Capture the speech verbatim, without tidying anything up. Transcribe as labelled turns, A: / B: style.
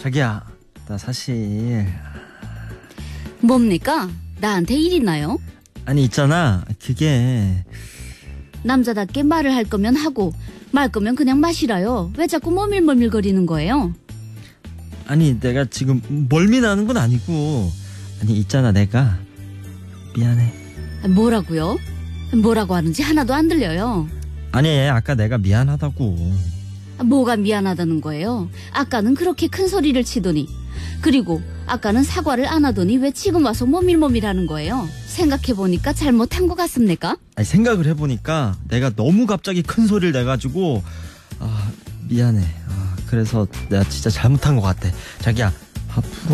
A: 자기야, 나 사실
B: 뭡니까? 나한테 일 있나요?
A: 아니 있잖아, 그게
B: 남자답게 말을 할 거면 하고 말 거면 그냥 마시라요. 왜 자꾸 머밀머밀거리는 거예요?
A: 아니 내가 지금 멀미나는 건 아니고, 아니 있잖아, 내가 미안해.
B: 뭐라고요? 뭐라고 하는지 하나도 안 들려요.
A: 아니 아까 내가 미안하다고.
B: 뭐가 미안하다는 거예요? 아까는 그렇게 큰 소리를 치더니, 그리고 아까는 사과를 안 하더니 왜 지금 와서 모밀모밀하는 거예요? 생각해보니까 잘못한 것 같습니까?
A: 아니 생각을 해보니까 내가 너무 갑자기 큰 소리를 내가지고 아 미안해. 아, 그래서 내가 진짜 잘못한 것 같아. 자기야, 앞으로